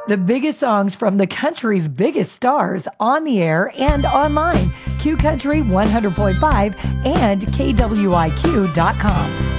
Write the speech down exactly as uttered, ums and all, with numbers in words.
The biggest songs from the country's biggest stars on the air and online. Q Country one hundred point five and K W I Q dot com.